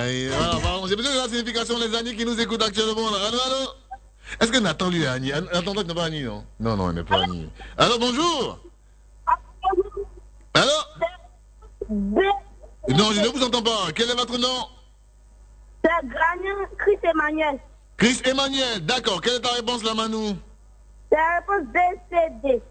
Voilà, pardon, j'ai besoin de la signification des Annie qui nous écoutent actuellement. Là. Allô, allô? Est-ce que Nathan lui est Annie? Nathan n'est pas Annie, non? Non, non, il n'est pas Annie. Allô, bonjour? Allô? B. Non, je ne vous entends pas. Quel est votre nom? C'est Granien Chris Emmanuel. Chris Emmanuel, d'accord. Quelle est ta réponse là, Manou? C'est la réponse B, C, D.